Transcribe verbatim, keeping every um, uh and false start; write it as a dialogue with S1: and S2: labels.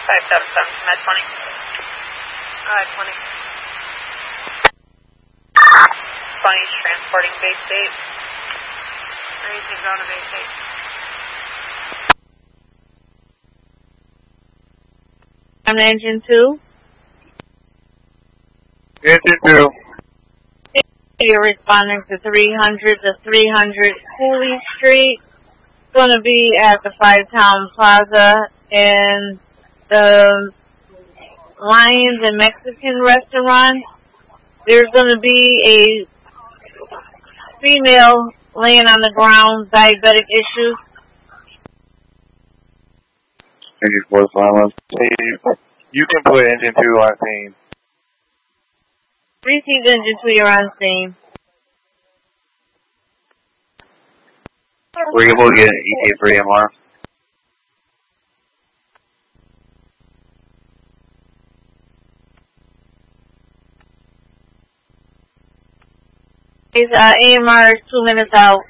S1: five seven seven, Med twenty.
S2: Uh, twenty.
S1: twenty's transporting base eight.
S2: Ready to go to base eight.
S3: I'm engine two.
S4: Engine two.
S3: You're responding to three hundred to three hundred Cooley Street. It's going to be at the Five Town Plaza in the Lions and Mexican restaurant. There's going to be a female laying on the ground, diabetic issues.
S4: Engine four silence. You can put engine two on scene.
S3: Received engine two, you're on scene.
S4: We're able to get an E T A for A M R.
S3: His uh, A M R is two minutes out.